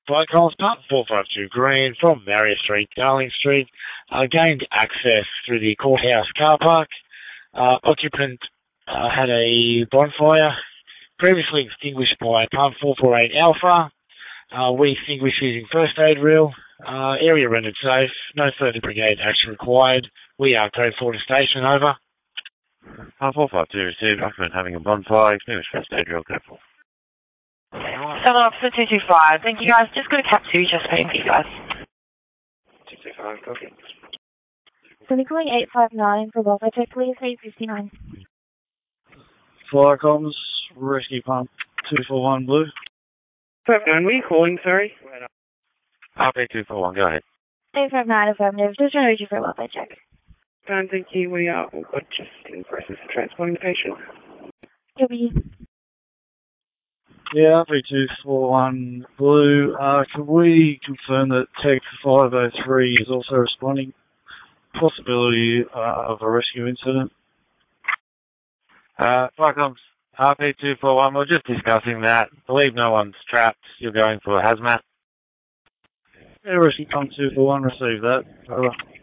Viacom's Pump 452 Green from Marriott Street, Darling Street, gained access through the courthouse car park. Occupant had a bonfire previously extinguished by Pump 448 Alpha. We extinguished using first aid reel. Area rendered safe. No further brigade action required. We are code 4 to station, over. 452 received. Occupant having a bonfire. Extinguished first aid reel, code 4. 7 Officer 225. Thank you guys. Just go to Cap 2, just waiting for you guys. 225, copy. So we're calling 859 for welfare check, please, 859. Viacom's Rescue Pump 241 Blue. 59, were you calling, sorry? RP241, go ahead. 859 affirmative. Just trying to reach you for a welfare check. Fine, thank you. We are all good, just in the process of transporting the patient. Copy. Yeah, RP241 Blue. Can we confirm that Tech 503 is also responding? Possibility of a rescue incident? Viacom's RP241, we're just discussing that. Believe no one's trapped. You're going for hazmat. Yeah, Rescue Pump 241, receive that. Over.